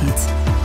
Abend.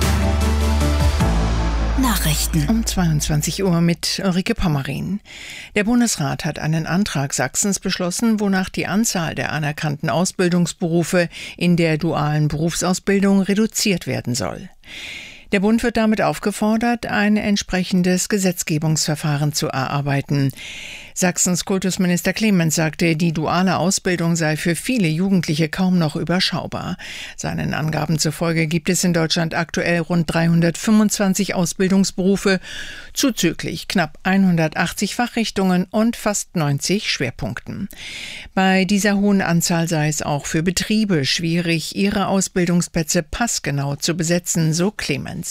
Nachrichten um 22 Uhr mit Ulrike Pommerin. Der Bundesrat hat einen Antrag Sachsens beschlossen, wonach die Anzahl der anerkannten Ausbildungsberufe in der dualen Berufsausbildung reduziert werden soll. Der Bund wird damit aufgefordert, ein entsprechendes Gesetzgebungsverfahren zu erarbeiten. Sachsens Kultusminister Clemens sagte, die duale Ausbildung sei für viele Jugendliche kaum noch überschaubar. Seinen Angaben zufolge gibt es in Deutschland aktuell rund 325 Ausbildungsberufe, zuzüglich knapp 180 Fachrichtungen und fast 90 Schwerpunkten. Bei dieser hohen Anzahl sei es auch für Betriebe schwierig, ihre Ausbildungsplätze passgenau zu besetzen, so Clemens.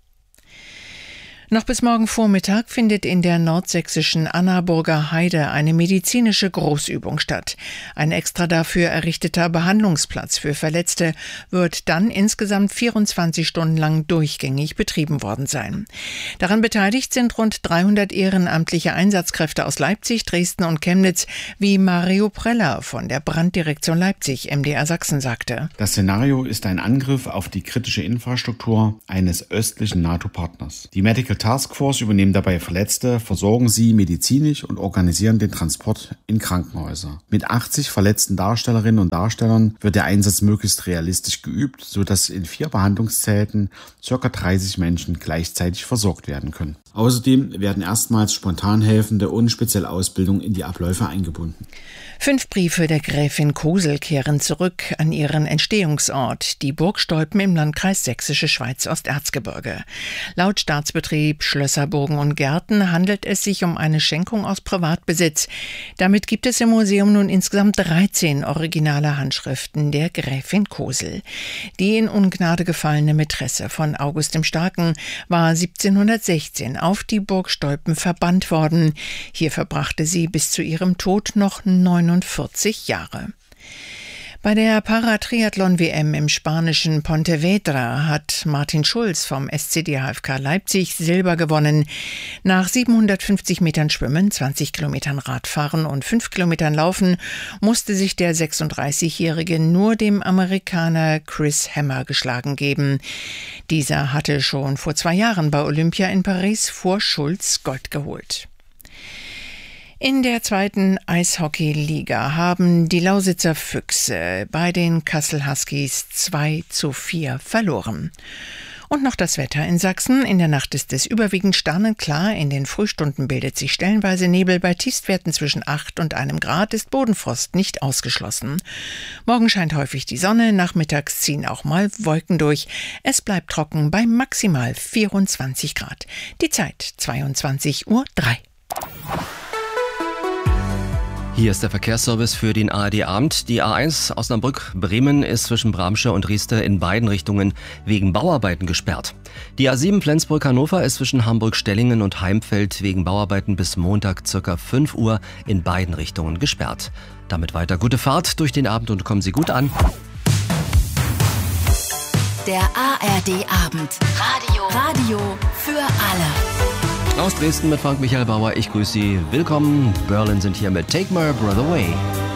Noch bis morgen Vormittag findet in der nordsächsischen Annaburger Heide eine medizinische Großübung statt. Ein extra dafür errichteter Behandlungsplatz für Verletzte wird dann insgesamt 24 Stunden lang durchgängig betrieben worden sein. Daran beteiligt sind rund 300 ehrenamtliche Einsatzkräfte aus Leipzig, Dresden und Chemnitz, wie Mario Preller von der Branddirektion Leipzig, MDR Sachsen, sagte. Das Szenario ist ein Angriff auf die kritische Infrastruktur eines östlichen NATO-Partners. Die Medical Taskforce übernehmen dabei Verletzte, versorgen sie medizinisch und organisieren den Transport in Krankenhäuser. Mit 80 verletzten Darstellerinnen und Darstellern wird der Einsatz möglichst realistisch geübt, sodass in 4 Behandlungszelten ca. 30 Menschen gleichzeitig versorgt werden können. Außerdem werden erstmals Spontanhelfende und spezielle Ausbildung in die Abläufe eingebunden. 5 Briefe der Gräfin Kosel kehren zurück an ihren Entstehungsort, die Burg Stolpen im Landkreis Sächsische Schweiz-Osterzgebirge. Laut Staatsbetrieb Schlösser, Burgen und Gärten handelt es sich um eine Schenkung aus Privatbesitz. Damit gibt es im Museum nun insgesamt 13 originale Handschriften der Gräfin Kosel. Die in Ungnade gefallene Mätresse von August dem Starken war 1716 auf die Burg Stolpen verbannt worden. Hier verbrachte sie bis zu ihrem Tod noch 49 Jahre. Bei der Paratriathlon-WM im spanischen Pontevedra hat Martin Schulz vom SCD HFK Leipzig Silber gewonnen. Nach 750 Metern Schwimmen, 20 Kilometern Radfahren und 5 Kilometern Laufen musste sich der 36-Jährige nur dem Amerikaner Chris Hammer geschlagen geben. Dieser hatte schon vor 2 Jahren bei Olympia in Paris vor Schulz Gold geholt. In der 2. Eishockey-Liga haben die Lausitzer Füchse bei den Kassel Huskies 2:4 verloren. Und noch das Wetter in Sachsen. In der Nacht ist es überwiegend sternenklar. In den Frühstunden bildet sich stellenweise Nebel. Bei Tiefstwerten zwischen 8 und 1 Grad ist Bodenfrost nicht ausgeschlossen. Morgen scheint häufig die Sonne. Nachmittags ziehen auch mal Wolken durch. Es bleibt trocken bei maximal 24 Grad. Die Zeit 22:03 Uhr. Hier ist der Verkehrsservice für den ARD-Abend. Die A1 Osnabrück-Bremen ist zwischen Bramsche und Rieste in beiden Richtungen wegen Bauarbeiten gesperrt. Die A7 Flensburg-Hannover ist zwischen Hamburg-Stellingen und Heimfeld wegen Bauarbeiten bis Montag ca. 5 Uhr in beiden Richtungen gesperrt. Damit weiter gute Fahrt durch den Abend und kommen Sie gut an. Der ARD-Abend. Radio für alle. Aus Dresden mit Frank-Michael Bauer, ich grüße Sie. Willkommen. Berlin sind hier mit Take My Brother Away.